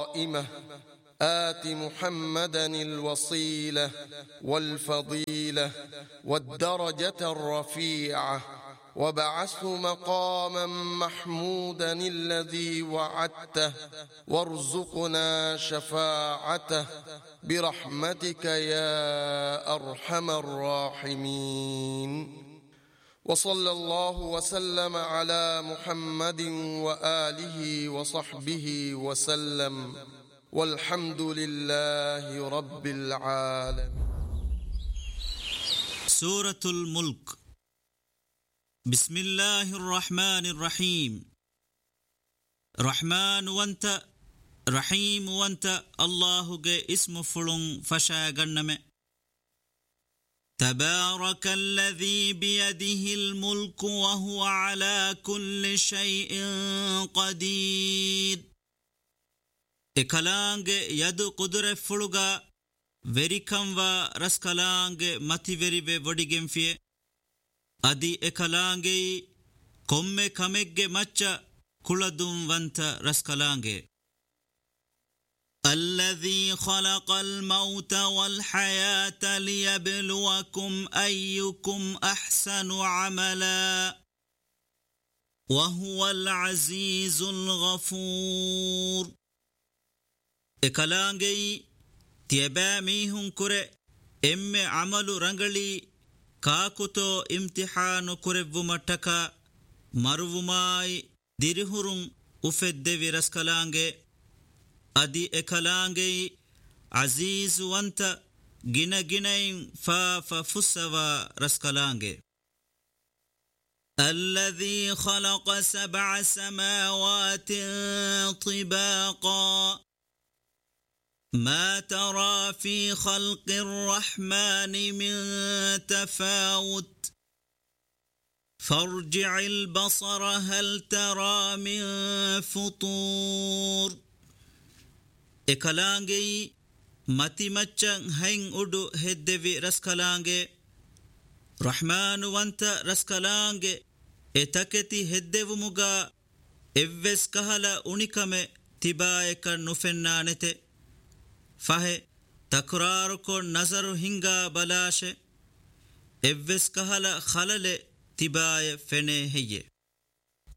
قائمة آت محمدا الوصيلة والفضيلة والدرجة الرفيعة وابعثه مقاما محمودا الذي وعدته وارزقنا شفاعته برحمتك يا أرحم الراحمين. وصلى الله وسلم على محمد وآله وصحبه وسلم والحمد لله رب العالمين. سورة الملك. بسم الله الرحمن الرحيم. رحمن وانت رحيم وانت الله جي اسم فلون فشاغنم. تبارك الذي بيده الملك وهو على كل شيء قدير. එකලාංග යදු කුදුරෙ ෆුළුගා වෙරිකම්වා රස්කලාංග මතිවෙරිවෙ වොඩිගෙන්ෆිය අදි එකලාංගෙයි කොම්මෙ කමෙක්ගෙ මච්ච කුලදුම් වන්ත රස්කලාංගෙ. الذي خلق الموت والحياة ليبلوكم أيكم أحسن عملا وهو العزيز الغفور. එකලාංගෙයි තියබෑමීහුන් කුරෙ එම්මෙ අමලු රංගලි කාකුතෝ ඉම්තිහානු කුරෙව්වුමට්ටක මරුවුමායි දිරිහුරුන් උෆෙද්දෙවි රස්කලාංගෙ අදි එකලාංගෙයි අසීසු වන්ත ගිනගිනයින් ෆාෆෆුස්සවා රස්කලාංගෙ. الذي خلق 7 سماوات طباقا ما ترى في خلق الرحمن من تفاوت فارجع البصر هل ترى من فطور. එකලාංගෙයි මතිමච්චන් හයින් උඩු හෙද්දෙවි රස්කලාංගෙ රහ්මානු වන්ත රස්කලාංගෙ එතකෙති හෙද්දෙවුමුගා එව්වෙස් කහල උනිකමෙ තිබායක නුෆෙන්නා නෙතෙ ಫಹೆ ತಕ್ರಾರುಕೊ ನಜರು ಹಿಂಗಾ ಬಲಾಶೆ ಎವ್ವೆಸ್ ಕಹಲ ಖಲಲೆ ತಿಬಾಯ ಫೆನೆ ಹೆಯ್ಯೆ.